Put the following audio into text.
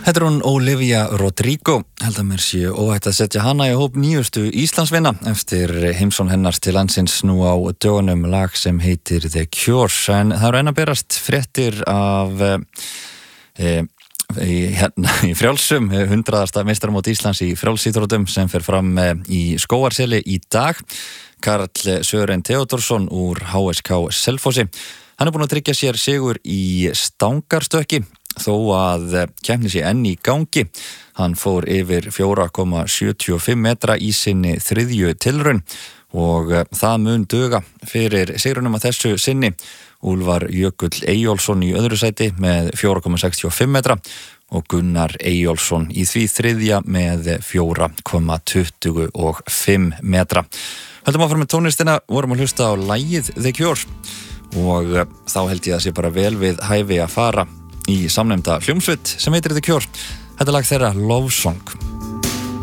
Þetta hún Olivia Rodrigo, held að mér sé óhætt að setja hana í hóp nýjustu Íslandsvinna eftir heimsón hennar til landsins nú á dögunum lag sem heitir The Cure. En það enn að berast fréttir af í frjálsum 100. meistaramót Íslands í frjálsíþróttum sem fer fram í Skógarseli í dag. Karl Sören Theodorsson úr HSK Selfossi. Hann búinn að tryggja sér sigur í stangarstökki þó að keppni sé enn í gangi. Hann fór yfir 4,75 metra í sinni þriðju tilraun og það mun duga fyrir sigrunum að þessu sinni. Úlfar Jökull Eyjólfsson í öðru sæti með 4,65 metra og Gunnar Eyjólfsson í því þriðja með 4,25 metra. Höldum áfram með tónlistina, vorum að hlusta á lagið The Cure og þá held ég að sé bara vel við hæfi að fara í samnefnda hljómsveit sem heitir The Cure. Þetta lag þeirra Love Song.